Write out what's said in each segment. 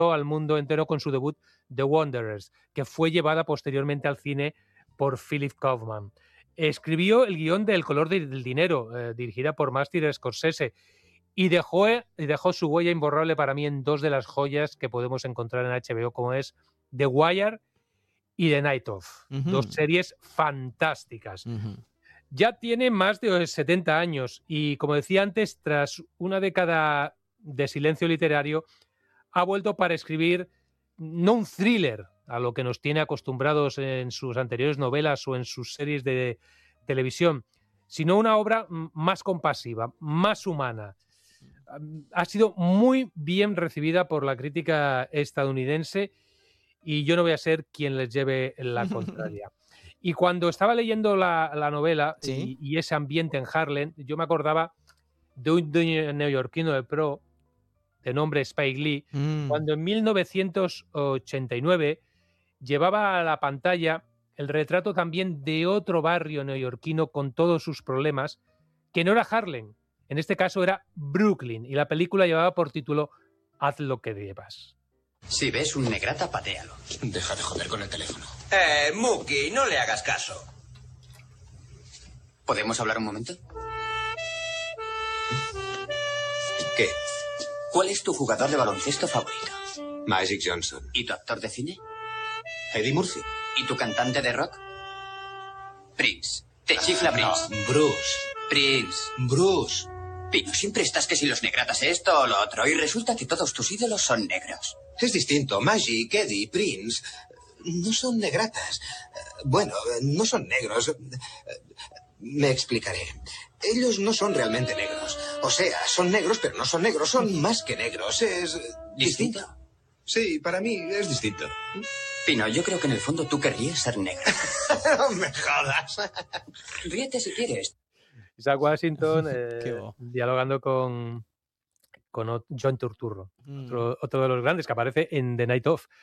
al mundo entero con su debut The Wanderers, que fue llevada posteriormente al cine por Philip Kaufman. Escribió el guión de El color del dinero, dirigida por Martin Scorsese, y dejó su huella imborrable para mí en dos de las joyas que podemos encontrar en HBO, como es The Wire y The Night Of. Dos series fantásticas. Ya tiene más de 70 años y, como decía antes, tras una década de silencio literario, ha vuelto para escribir no un thriller, a lo que nos tiene acostumbrados en sus anteriores novelas o en sus series de televisión, sino una obra más compasiva, más humana. Ha sido muy bien recibida por la crítica estadounidense y yo no voy a ser quien les lleve la contraria. Y cuando estaba leyendo la novela y ese ambiente en Harlem, yo me acordaba de un neoyorquino de pro de nombre Spike Lee, cuando en 1989 llevaba a la pantalla el retrato también de otro barrio neoyorquino con todos sus problemas, que no era Harlem, en este caso era Brooklyn, y la película llevaba por título Haz lo que debas. Si ves un negrata, patéalo. Deja de joder con el teléfono. Mookie, no le hagas caso. ¿Podemos hablar un momento? ¿Qué? ¿Cuál es tu jugador de baloncesto favorito? Magic Johnson. ¿Y tu actor de cine? Eddie Murphy. ¿Y tu cantante de rock? Prince. ¿Te chifla Prince? No, Bruce. Prince. Bruce. Pino, siempre estás que si los negratas esto o lo otro, y resulta que todos tus ídolos son negros. Es distinto. Magic, Eddie, Prince no son negratas. Bueno, no son negros. Me explicaré. Ellos no son realmente negros. O sea, son negros, pero no son negros. Son más que negros. Es ¿Distinto? Sí, para mí es distinto. Pino, yo creo que en el fondo tú querrías ser negro. No me jodas. Ríete si quieres. Isaac Washington dialogando con John Turturro, otro de los grandes que aparece en The Night Of,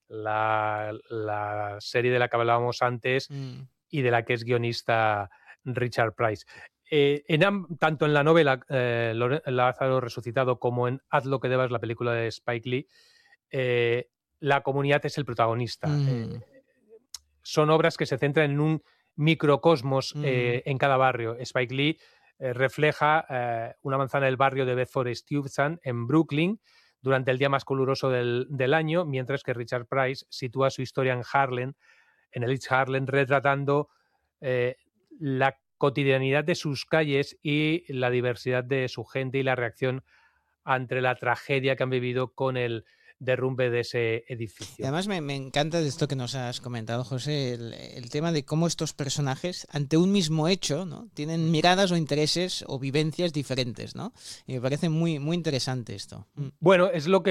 la serie de la que hablábamos antes y de la que es guionista Richard Price. Tanto en la novela Lázaro Resucitado como en Haz lo que debas, la película de Spike Lee, la comunidad es el protagonista. Son obras que se centran en un microcosmos en cada barrio. Spike Lee refleja una manzana del barrio de Bedford-Stuyvesant en Brooklyn durante el día más caluroso del año, mientras que Richard Price sitúa su historia en Harlem, en el East Harlem, retratando la cotidianidad de sus calles y la diversidad de su gente y la reacción ante la tragedia que han vivido con el derrumbe de ese edificio. Y además me encanta de esto que nos has comentado, José, el tema de cómo estos personajes, ante un mismo hecho, ¿no?, tienen miradas o intereses o vivencias diferentes, ¿no? Y me parece muy, muy interesante esto. Bueno, es lo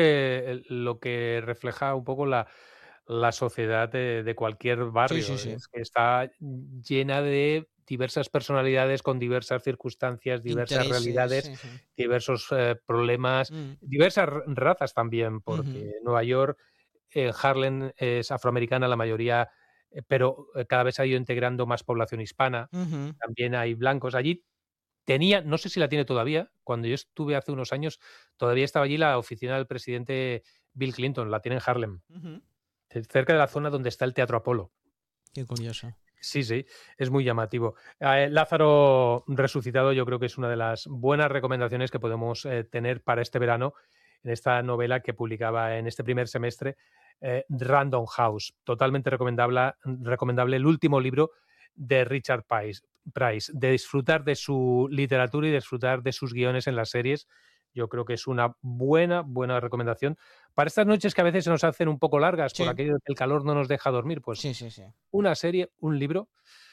que refleja un poco la sociedad de cualquier barrio. Sí. Es que está llena de diversas personalidades con diversas circunstancias, diversas realidades, diversos problemas, diversas razas también, porque Nueva York, Harlem es afroamericana la mayoría, pero cada vez ha ido integrando más población hispana. También hay blancos. Allí tenía, no sé si la tiene todavía, cuando yo estuve hace unos años, todavía estaba allí la oficina del presidente Bill Clinton, la tiene en Harlem, cerca de la zona donde está el Teatro Apolo. Qué curioso. Sí, es muy llamativo. Lázaro Resucitado yo creo que es una de las buenas recomendaciones que podemos tener para este verano en esta novela que publicaba en este primer semestre Random House. Totalmente recomendable el último libro de Richard Price. De disfrutar de su literatura y disfrutar de sus guiones en las series, yo creo que es una buena recomendación para estas noches que a veces se nos hacen un poco largas por aquello de que el calor no nos deja dormir. Pues Sí. una serie, un libro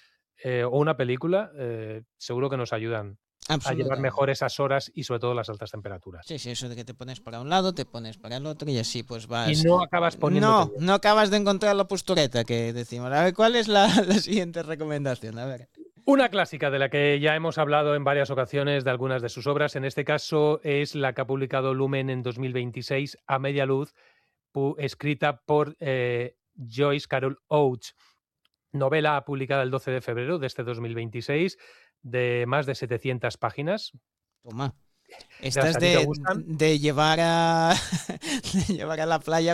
o una película seguro que nos ayudan a llevar mejor esas horas y sobre todo las altas temperaturas. Sí, eso de que te pones para un lado, te pones para el otro y así pues vas... Y no acabas poniéndote... No acabas de encontrar la postureta que decimos. A ver, ¿cuál es la siguiente recomendación? A ver. Una clásica de la que ya hemos hablado en varias ocasiones de algunas de sus obras. En este caso es la que ha publicado Lumen en 2026, A Media Luz, escrita por Joyce Carol Oates. Novela publicada el 12 de febrero de este 2026, de más de 700 páginas. Toma. Estás ¿A ti te gustan? de llevar a de llevar a la playa